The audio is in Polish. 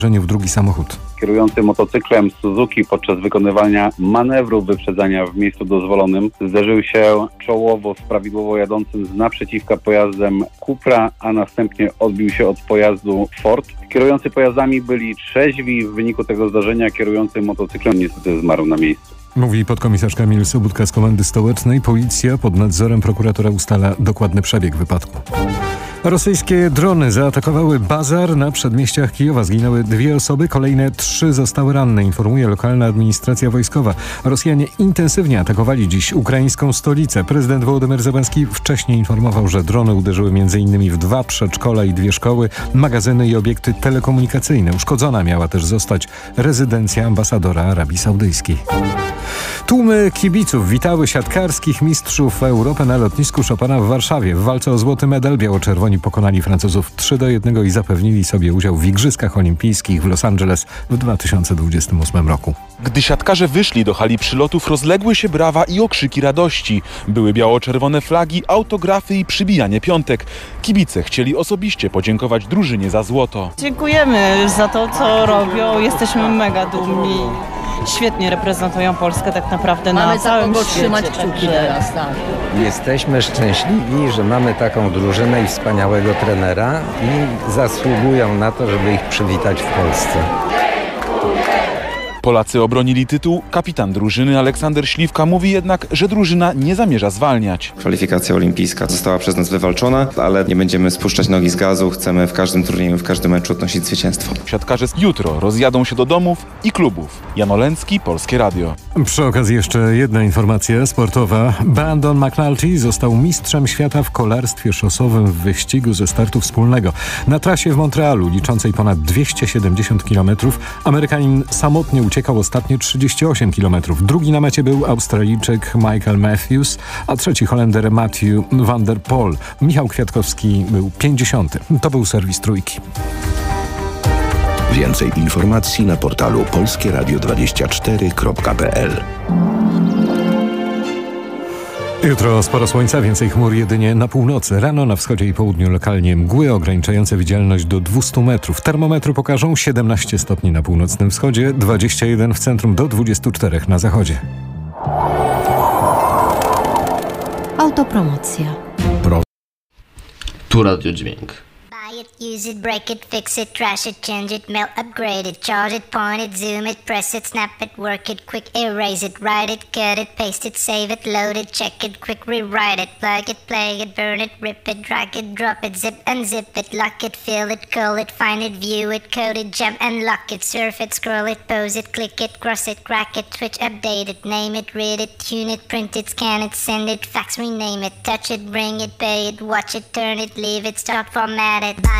w drugi samochód. Kierujący motocyklem Suzuki podczas wykonywania manewru wyprzedzania w miejscu dozwolonym zderzył się czołowo z prawidłowo jadącym z naprzeciwka pojazdem Cupra, a następnie odbił się od pojazdu Ford. Kierujący pojazdami byli trzeźwi. W wyniku tego zdarzenia kierujący motocyklem niestety zmarł na miejscu. Mówi podkomisarz Kamil Sobudka z Komendy Stołecznej. Policja pod nadzorem prokuratora ustala dokładny przebieg wypadku. Rosyjskie drony zaatakowały bazar na przedmieściach Kijowa. Zginęły 2 osoby, kolejne 3 zostały ranne, informuje lokalna administracja wojskowa. Rosjanie intensywnie atakowali dziś ukraińską stolicę. Prezydent Wołodymyr Zełenski wcześniej informował, że drony uderzyły m.in. w 2 przedszkola i 2 szkoły, magazyny i obiekty telekomunikacyjne. Uszkodzona miała też zostać rezydencja ambasadora Arabii Saudyjskiej. Tłumy kibiców witały siatkarskich mistrzów Europy na lotnisku Chopina w Warszawie. W walce o złoty medal biało-czerwoni pokonali Francuzów 3-1 i zapewnili sobie udział w Igrzyskach Olimpijskich w Los Angeles w 2028 roku. Gdy siatkarze wyszli do hali przylotów, rozległy się brawa i okrzyki radości. Były biało-czerwone flagi, autografy i przybijanie piątek. Kibice chcieli osobiście podziękować drużynie za złoto. Dziękujemy za to, co robią. Jesteśmy mega dumni. Świetnie reprezentują Polskę tak naprawdę na całym świecie. Trzymać kciuki teraz, tak. Jesteśmy szczęśliwi, że mamy taką drużynę i wspaniałego trenera i zasługują na to, żeby ich przywitać w Polsce. Polacy obronili tytuł. Kapitan drużyny Aleksander Śliwka mówi jednak, że drużyna nie zamierza zwalniać. Kwalifikacja olimpijska została przez nas wywalczona, ale nie będziemy spuszczać nogi z gazu. Chcemy w każdym turnieju, w każdym meczu odnosić zwycięstwo. Siatkarze jutro rozjadą się do domów i klubów. Jan Olęcki, Polskie Radio. Przy okazji jeszcze jedna informacja sportowa. Brandon McNulty został mistrzem świata w kolarstwie szosowym w wyścigu ze startu wspólnego. Na trasie w Montrealu, liczącej ponad 270 km, Amerykanin samotnie uciekał ostatnio 38 km. Drugi na mecie był Australijczyk Michael Matthews, a trzeci Holender Matthew van der Poel. Michał Kwiatkowski był 50. To był serwis Trójki. Więcej informacji na portalu polskieradio24.pl. Jutro sporo słońca, więcej chmur jedynie na północy. Rano na wschodzie i południu lokalnie mgły ograniczające widzialność do 200 metrów. Termometry pokażą 17 stopni na północnym wschodzie, 21 w centrum do 24 na zachodzie. Autopromocja. Tu Radio Dźwięk. Use it, break it, fix it, trash it, change it, melt, upgrade it, charge it, point it, zoom it, press it, snap it, work it, quick erase it, write it, cut it, paste it, save it, load it, check it, quick rewrite it, plug it, play it, burn it, rip it, drag it, drop it, zip unzip it, lock it, fill it, call it, find it, view it, code it, jump and lock it, surf it, scroll it, pose it, click it, cross it, crack it, switch, update it, name it, read it, tune it, print it, scan it, send it, fax, rename it, touch it, bring it, pay it, watch it, turn it, leave it, start, format it.